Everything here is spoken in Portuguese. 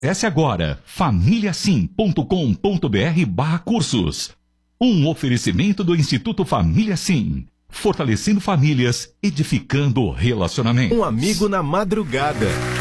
Acesse agora famíliasim.com.br/cursos. Um oferecimento do Instituto Família Sim. Fortalecendo famílias, edificando relacionamentos. Um amigo na madrugada.